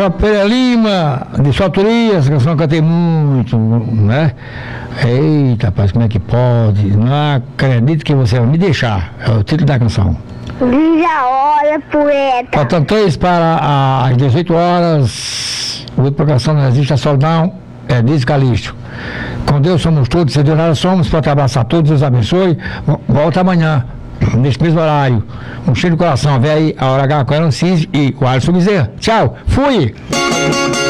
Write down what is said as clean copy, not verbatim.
Pereira Lima, de sua autoria, essa canção eu cantei muito, né? Eita, rapaz, como é que pode? Não acredito que você vai me deixar. É o título da canção. Diz a hora, poeta. Faltam 3 para as 18 horas. O Proclamação Não Existe a Solidão, diz Calixto. Com Deus somos todos, se Deus nada somos, pode abraçar todos, Deus abençoe. Volta amanhã, nesse mesmo horário. Um cheiro de coração, vem aí a hora H com a Cisne e o Alisson Bezerra. Tchau, fui!